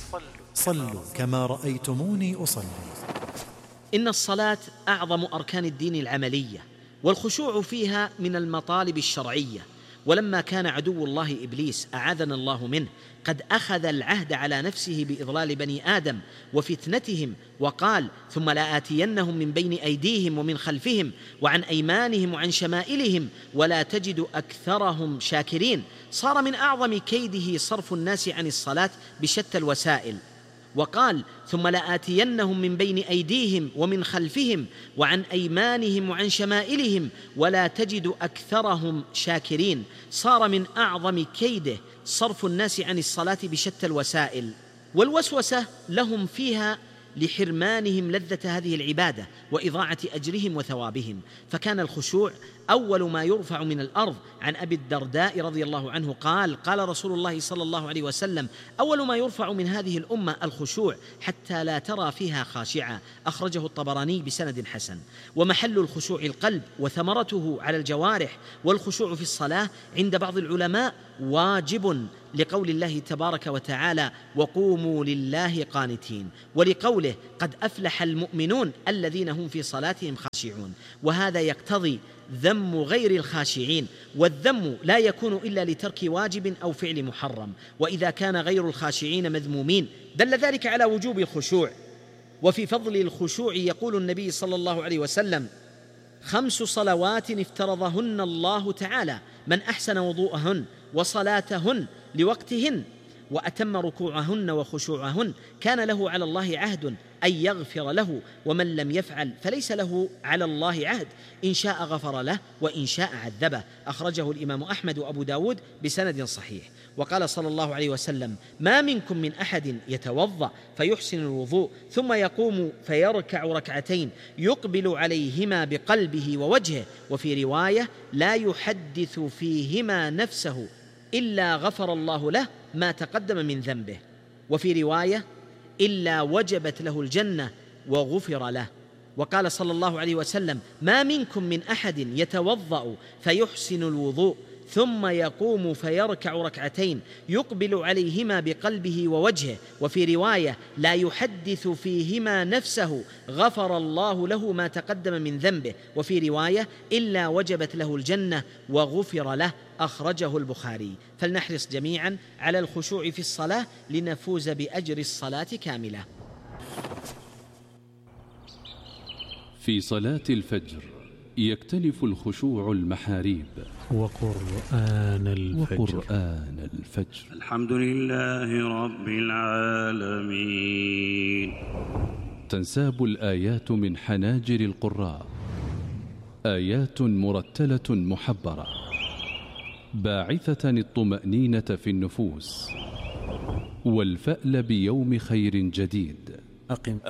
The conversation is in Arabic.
صلوا كما رأيتموني أصلي. إن الصلاة أعظم أركان الدين العملية، والخشوع فيها من المطالب الشرعية. ولما كان عدو الله إبليس أعاذنا الله منه قد أخذ العهد على نفسه بإضلال بني آدم وفتنتهم، وقال: ثم لآتينهم من بين أيديهم ومن خلفهم وعن أيمانهم وعن شمائلهم ولا تجد أكثرهم شاكرين. صار من أعظم كيده صرف الناس عن الصلاة بشتى الوسائل، وقال: ثم لآتينهم من بين أيديهم ومن خلفهم وعن أيمانهم وعن شمائلهم ولا تجد أكثرهم شاكرين. صار من أعظم كيده صرف الناس عن الصلاة بشتى الوسائل، والوسوسة لهم فيها لحرمانهم لذة هذه العبادة وإضاعة أجرهم وثوابهم. فكان الخشوع أول ما يرفع من الأرض. عن أبي الدرداء رضي الله عنه قال: قال رسول الله صلى الله عليه وسلم: أول ما يرفع من هذه الأمة الخشوع حتى لا ترى فيها خاشعة. أخرجه الطبراني بسند حسن. ومحل الخشوع القلب وثمرته على الجوارح. والخشوع في الصلاة عند بعض العلماء واجب، لقول الله تبارك وتعالى: وقوموا لله قانتين، ولقوله: قد أفلح المؤمنون الذين هم في صلاتهم خاشعون. وهذا يقتضي ذم غير الخاشعين، والذم لا يكون إلا لترك واجب أو فعل محرم. وإذا كان غير الخاشعين مذمومين دل ذلك على وجوب الخشوع. وفي فضل الخشوع يقول النبي صلى الله عليه وسلم: 5 صلوات افترضهن الله تعالى من أحسن وضوءهن وصلاتهن لوقتهن وأتم ركوعهن وخشوعهن كان له على الله عهد أن يغفر له، ومن لم يفعل فليس له على الله عهد، إن شاء غفر له وإن شاء عذبه. أخرجه الإمام أحمد وأبو داود بسند صحيح. وقال صلى الله عليه وسلم: ما منكم من أحد يتوضأ فيحسن الوضوء ثم يقوم فيركع ركعتين يقبل عليهما بقلبه ووجهه، وفي رواية: لا يحدث فيهما نفسه إلا غفر الله له ما تقدم من ذنبه، وفي رواية: إلا وجبت له الجنة وغفر له. وقال صلى الله عليه وسلم: ما منكم من أحد يتوضأ فيحسن الوضوء ثم يقوم فيركع ركعتين يقبل عليهما بقلبه ووجهه، وفي رواية: لا يحدث فيهما نفسه غفر الله له ما تقدم من ذنبه، وفي رواية: إلا وجبت له الجنة وغفر له. أخرجه البخاري. فلنحرص جميعا على الخشوع في الصلاة لنفوز بأجر الصلاة كاملة. في صلاة الفجر يكتنف الخشوع المحاريب. وقرآن الفجر. الحمد لله رب العالمين. تنساب الآيات من حناجر القراء، آيات مرتلة محبرة باعثة الطمأنينة في النفوس والفأل بيوم خير جديد.